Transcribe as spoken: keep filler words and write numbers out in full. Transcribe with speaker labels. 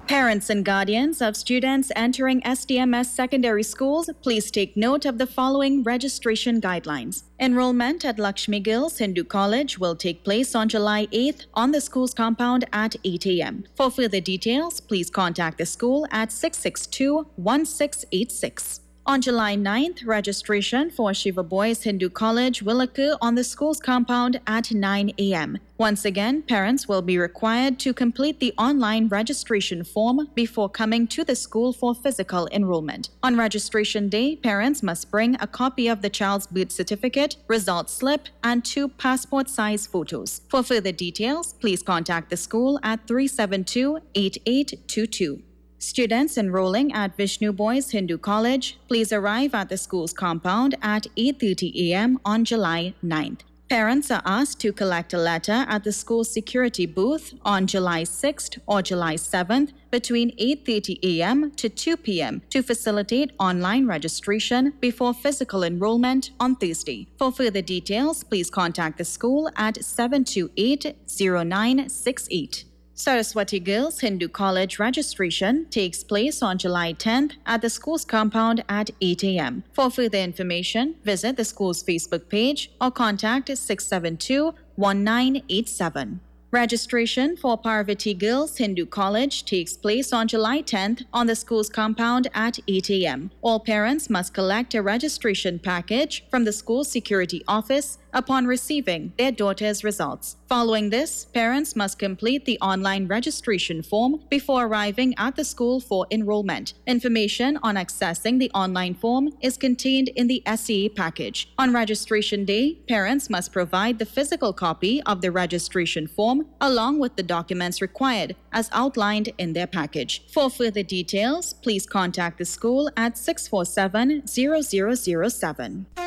Speaker 1: Parents and guardians of students entering S D M S secondary schools, please take note of the following registration guidelines. Enrollment at Lakshmi Girls Hindu College will take place on July eighth on the school's compound at eight a.m. For further details, please contact the school at six six two, one six eight six. On July ninth, registration for Shiva Boys Hindu College will occur on the school's compound at nine a.m. Once again, parents will be required to complete the online registration form before coming to the school for physical enrollment. On registration day, parents must bring a copy of the child's birth certificate, result slip, and two passport-size photos. For further details, please contact the school at three seven two, eight eight two two. Students enrolling at Vishnu Boys Hindu College, please arrive at the school's compound at eight thirty a.m. on July ninth. Parents are asked to collect a letter at the school's security booth on July sixth or July seventh between eight thirty a.m. to two p.m. to facilitate online registration before physical enrollment on Thursday. For further details, please contact the school at seven two eight, zero nine six eight. Saraswati Girls Hindu College registration takes place on July tenth at the school's compound at eight a.m. For further information, visit the school's Facebook page or contact six seven two, one nine eight seven. Registration for Parvati Girls Hindu College takes place on July tenth on the school's compound at eight a.m. All parents must collect a registration package from the school's security office upon receiving their daughter's results. Following this, parents must complete the online registration form before arriving at the school for enrollment. Information on accessing the online form is contained in the S E A package. On registration day, parents must provide the physical copy of the registration form along with the documents required as outlined in their package. For further details, please contact the school at six four seven, zero zero zero seven.